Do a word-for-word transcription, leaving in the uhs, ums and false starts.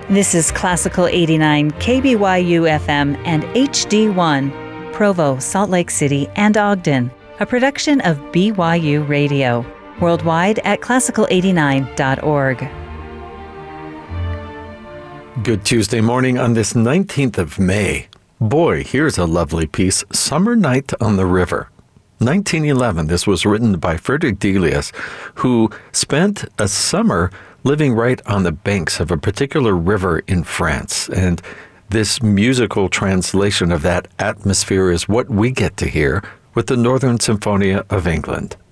This is Classical eighty-nine, K B Y U F M and H D one, Provo, Salt Lake City, and Ogden, a production of B Y U Radio, worldwide at classical eighty-nine dot org. Good Tuesday morning on this nineteenth of May. Boy, here's a lovely piece, Summer Night on the River. nineteen eleven, this was written by Frederick Delius, who spent a summer living right on the banks of a particular river in France. And this musical translation of that atmosphere is what we get to hear with the Northern Symphonia of England.